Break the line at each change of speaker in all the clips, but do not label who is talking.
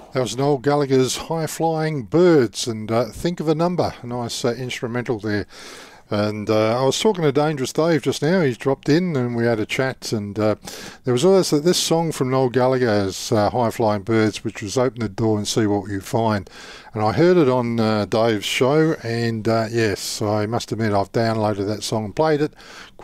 That was Noel Gallagher's High Flying Birds, and Think of a Number. A nice instrumental there. And I was talking to Dangerous Dave just now. He's dropped in and we had a chat. And there was also this song from Noel Gallagher's High Flying Birds, which was Open the Door and See What You Find. And I heard it on Dave's show, and yes, I must admit I've downloaded that song and played it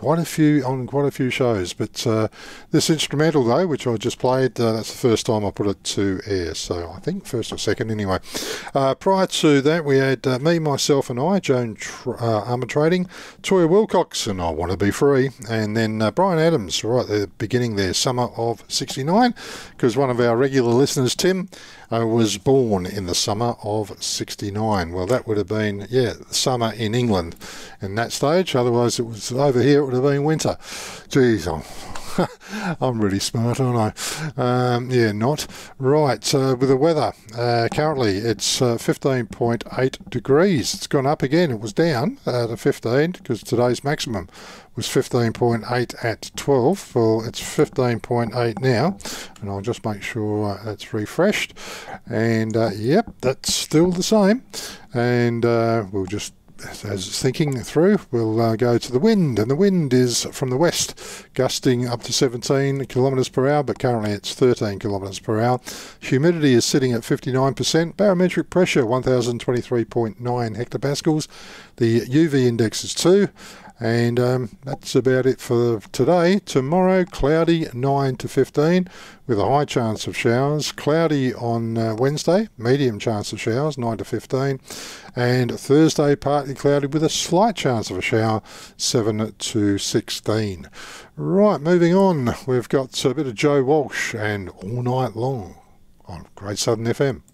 on quite a few shows. But this instrumental though, which I just played, that's the first time I put it to air. So I think first or second anyway. Prior to that, we had Me, Myself and I, Joan Armour Trading, Toya Wilcox and I Want to Be Free, and then Brian Adams right at the beginning there, Summer of '69, because one of our regular listeners, Tim, was born in the summer of '69. Well, that would have been, summer in England in that stage. Otherwise, it was over here, it would have been winter. Geez, I'm really smart, aren't I? Not. Right, with the weather, currently it's 15.8 degrees. It's gone up again. It was down to 15 because today's maximum was 15.8 at 12. Well, it's 15.8 now, and I'll just make sure that's refreshed. And yep, that's still the same. And we'll just, as it's thinking through, we'll go to the wind, and the wind is from the west, gusting up to 17 kilometres per hour, but currently it's 13 kilometres per hour. Humidity is sitting at 59%, barometric pressure 1023.9 hectopascals, the UV index is 2, and that's about it for today. Tomorrow, cloudy 9 to 15 with a high chance of showers. Cloudy on Wednesday, medium chance of showers 9 to 15. And Thursday, partly cloudy with a slight chance of a shower 7 to 16. Right, moving on. We've got a bit of Joe Walsh and All Night Long on Great Southern FM.